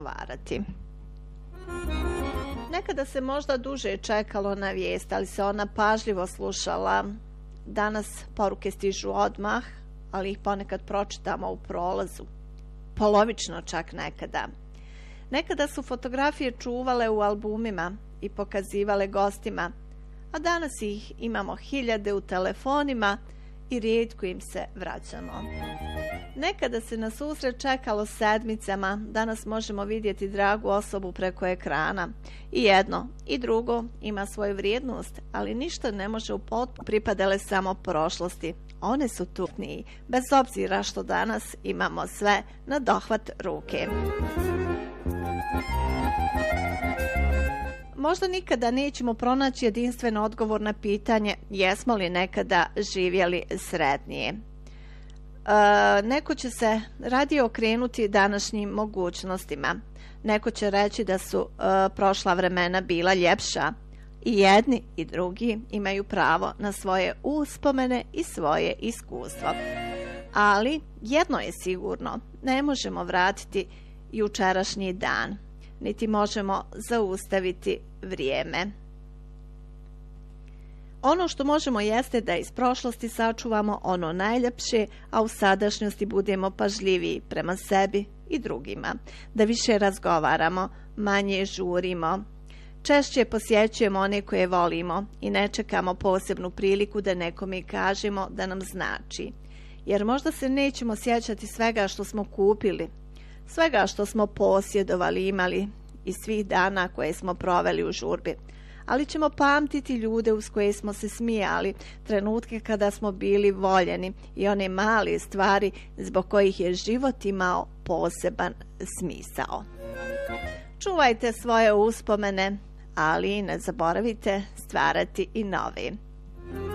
varati. Nekada se možda duže čekalo na vijest, ali se ona pažljivo slušala. Danas poruke stižu odmah, ali ih ponekad pročitamo u prolazu. Polovično čak nekada. Nekada su fotografije čuvale u albumima i pokazivale gostima, a danas ih imamo hiljade u telefonima i rijetko im se vraćamo. Nekada se na susret čekalo sedmicama, danas možemo vidjeti dragu osobu preko ekrana. I jedno i drugo ima svoju vrijednost, ali ništa ne može u potpunosti pripadale samo prošlosti. One su tu, bez obzira što danas imamo sve na dohvat ruke. Možda nikada nećemo pronaći jedinstven odgovor na pitanje jesmo li nekada živjeli sretnije. Neko će se radije okrenuti današnjim mogućnostima. Neko će reći da su prošla vremena bila ljepša. I jedni i drugi imaju pravo na svoje uspomene i svoje iskustvo. Ali jedno je sigurno, ne možemo vratiti jučerašnji dan, niti možemo zaustaviti vrijeme. Ono što možemo jeste da iz prošlosti sačuvamo ono najljepše, a u sadašnjosti budemo pažljiviji prema sebi i drugima. Da više razgovaramo, manje žurimo, češće posjećujemo one koje volimo i ne čekamo posebnu priliku da nekome kažemo da nam znači. Jer možda se nećemo sjećati svega što smo kupili, svega što smo posjedovali, imali i svih dana koje smo proveli u žurbi. Ali ćemo pamtiti ljude uz koje smo se smijali, trenutke kada smo bili voljeni i one male stvari zbog kojih je život imao poseban smisao. Čuvajte svoje uspomene, ali ne zaboravite stvarati i nove.